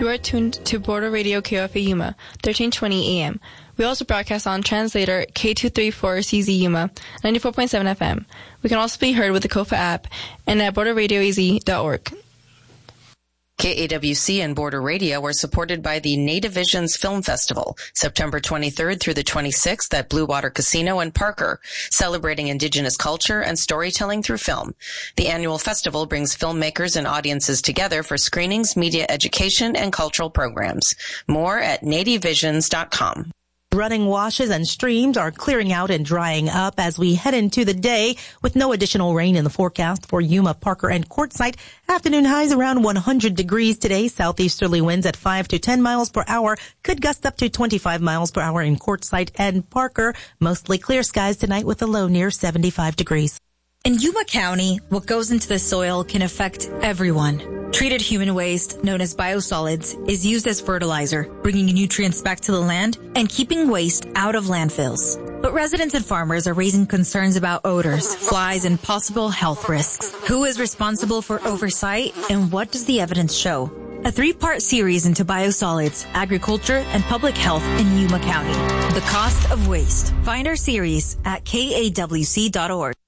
You are tuned to Border Radio KOFA Yuma, 1320 AM. We also broadcast on translator K234CZ Yuma, 94.7 FM. We can also be heard with the KOFA app and at borderradioaz.org. KAWC and Border Radio are supported by the Native Visions Film Festival, September 23rd through the 26th at Blue Water Casino in Parker, celebrating Indigenous culture and storytelling through film. The annual festival brings filmmakers and audiences together for screenings, media education, and cultural programs. More at nativevisions.com. Running washes and streams are clearing out and drying up as we head into the day with no additional rain in the forecast for Yuma, Parker, and Quartzsite. Afternoon highs around 100 degrees today. Southeasterly winds at 5 to 10 miles per hour could gust up to 25 miles per hour in Quartzsite and Parker. Mostly clear skies tonight with a low near 75 degrees. In Yuma County, what goes into the soil can affect everyone. Treated human waste, known as biosolids, is used as fertilizer, bringing nutrients back to the land and keeping waste out of landfills. But residents and farmers are raising concerns about odors, flies, and possible health risks. Who is responsible for oversight, and what does the evidence show? A 3-part series into biosolids, agriculture, and public health in Yuma County. The Cost of Waste. Find our series at kawc.org.